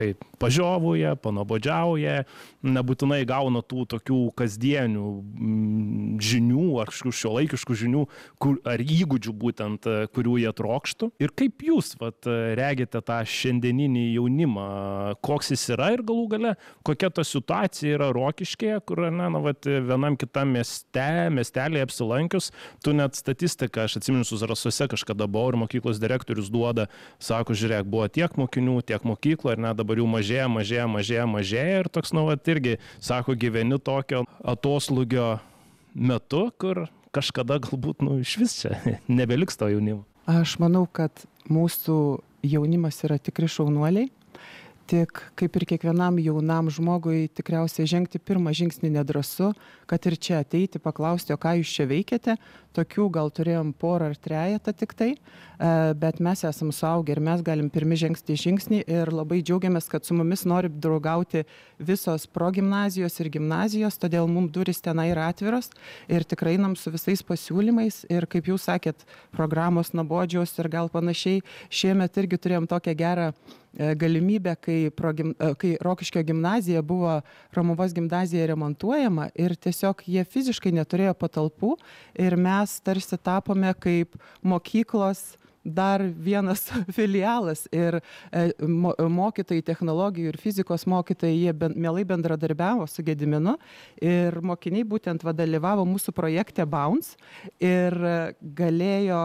pažiovauja, panobodžiauja, nebūtinai gauna tų tokių kasdienių žinių ar kažkokių šiuolaikiškų žinių ar įgūdžių būtent, kurių jie trokštų. Ir kaip jūs regite tą šiandieninį jaunimą, koks jis yra ir galų gale, kokia ta situacija yra Rokiškėje, kur vienam kitam miestelėje apsilankius, tu net statistiką, aš atsimenu, su Zarasuose kažkada buvau ir mokyklos direktorius duoda, sako, žiūrėk, buvo tiek mokinių, tiek mokyklų, ir net dabar jų mažėja ir toks, irgi, sako, gyveni tokio atoslūgio metu, kur kažkada galbūt, iš vis čia nebeliks to jaunimo. Aš manau, kad mūsų jaunimas yra tikri šaunuoliai. Tik kaip ir kiekvienam jaunam žmogui tikriausiai žengti pirmą žingsnį nedrąsu, kad ir čia ateiti, paklausti, o ką jūs čia veikiate. Tokių gal turėjom porą ar trejetą tik tai, bet mes esam suaugę ir mes galim pirmi žengti žingsnį ir labai džiaugiamės, kad su mumis nori draugauti visos progimnazijos ir gimnazijos, todėl mums durys tenai yra atviros ir tikrai einam su visais pasiūlymais ir kaip jūs sakėt, programos nuobodžios ir gal panašiai. Šiemet irgi turėjom tokią gerą galimybę, kai Rokiškio gimnazija buvo Romuvos gimnazija remontuojama ir tiesiog jie fiziškai neturėjo patalpų ir mes tarsi tapome kaip mokyklos dar vienas filialas ir mokytojai technologijų ir fizikos mokytojai, jie mielai bendradarbiavo su Gediminu ir mokiniai būtent dalyvavo mūsų projekte Bounce ir galėjo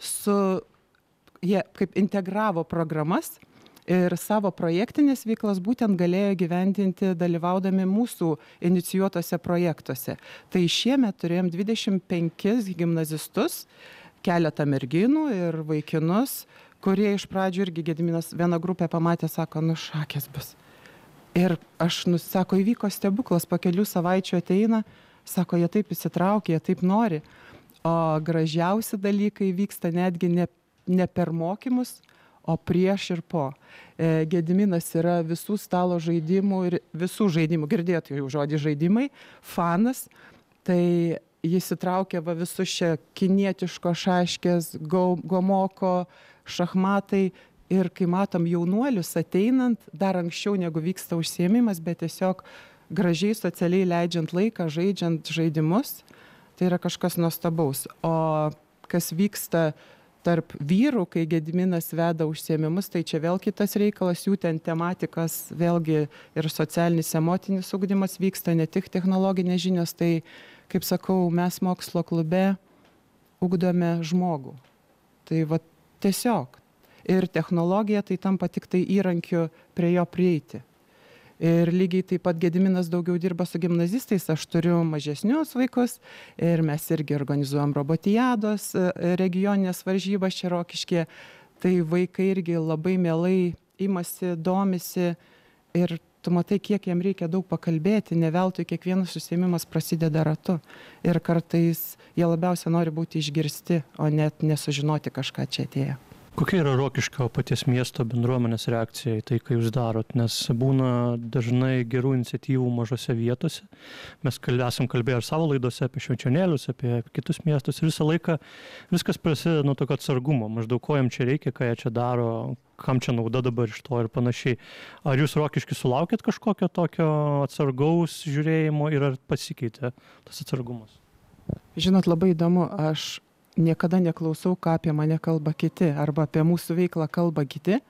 jie kaip integravo programas ir savo projektinės veiklas būtent galėjo gyvendinti dalyvaudami mūsų inicijuotose projektuose. Tai šiemet turėjom 25 gimnazistus, keletą merginų ir vaikinus, kurie iš pradžių irgi Gediminas vieną grupę pamatė, sako, šakės bus. Ir sako, įvyko stebuklas, po kelių savaičių ateina, sako, jie taip įsitraukia, jie taip nori. O gražiausi dalykai vyksta netgi ne per mokymus, o prieš ir po. Gediminas yra visų stalo žaidimų ir visų žaidimų, girdėjote jau žodį žaidimai, fanas, tai jis įtraukia visus čia kinietiško šaškės, gomoko, šachmatai ir kai matom jaunuolius ateinant, dar anksčiau negu vyksta užsiėmimas, bet tiesiog gražiai socialiai leidžiant laiką, žaidžiant žaidimus, tai yra kažkas nuostabaus. O kas vyksta tarp vyrų, kai Gediminas veda užsiėmimus, tai čia vėl kitas reikalas, jų ten tematikas, vėlgi ir socialinis, emotinis ugdymas vyksta, ne tik technologinės žinios, tai, kaip sakau, mes mokslo klube ugdome žmogų. Tai tiesiog. Ir technologija tai tampa tik tai įrankiu prie jo prieiti. Ir lygiai taip pat Gediminas daugiau dirba su gimnazistais, aš turiu mažesnius vaikus ir mes irgi organizuojam robotijados, regioninės varžybas čia Rokiškėje. Tai vaikai irgi labai mielai imasi, domisi ir tu matai, kiek jam reikia daug pakalbėti, ne veltui kiekvienas užsiėmimas prasideda ratu. Ir kartais jie labiausia nori būti išgirsti, o net nesužinoti kažką čia atėję. Kokia yra Rokiškio paties miesto bendruomenės reakcija į tai, ką jūs darot? Nes būna dažnai gerų iniciatyvų mažose vietose. Mes esam kalbėję ir savo laidose apie Švenčionėlius, apie kitus miestus. Ir visą laiką viskas prasideda nuo tokio atsargumo. Maždaug ko jam čia reikia, ką jie čia daro, kam čia nauda dabar iš to ir panašiai. Ar jūs Rokišky sulaukėt kažkokio tokio atsargaus žiūrėjimo ir ar pasikeitė tas atsargumas? Žinot, labai įdomu, aš niekada neklausau, ką apie mane kalba kiti, arba apie mūsų veiklą kalba kiti.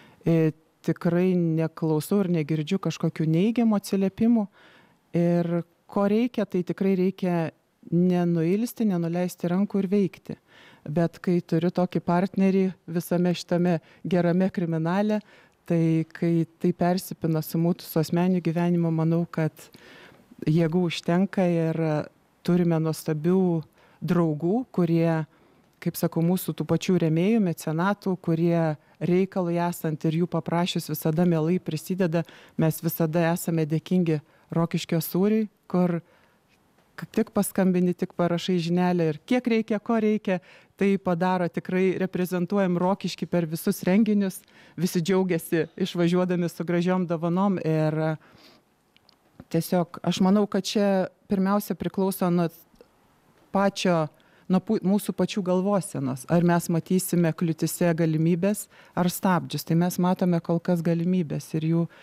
Tikrai neklausau ir negirdžiu kažkokių neigiamų atsiliepimų. Ir ko reikia, tai tikrai reikia nenuilsti, nenuleisti rankų ir veikti. Bet kai turiu tokį partnerį visame šitame gerame kriminale, tai kai tai persipina su mūsų asmeniniu gyvenimu, manau, kad jėgų užtenka ir turime nuostabių draugų, kurie, kaip sakau, mūsų tų pačių rėmėjų, mecenatų, kurie reikalui esant ir jų paprašius visada mielai prisideda. Mes visada esame dėkingi Rokiškio sūriui, kur tik paskambini, tik parašai žinelę ir kiek reikia, ko reikia, tai padaro, tikrai reprezentuojam Rokiškį per visus renginius, visi džiaugiasi išvažiuodami su gražiom dovanom ir tiesiog aš manau, kad čia pirmiausia priklauso nuo pačio nuo mūsų pačių galvosenos. Ar mes matysime kliūtise galimybės ar stabdžius. Tai mes matome kol kas galimybės ir jų